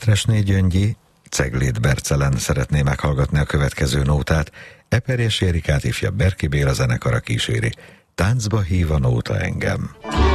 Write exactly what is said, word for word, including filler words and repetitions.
Hátresné Gyöngyi, Ceglét Bercelen szeretné meghallgatni a következő nótát, Eperjes Érikát ifjabb Berki Béla zenekara kíséri. Táncba hív a nóta engem.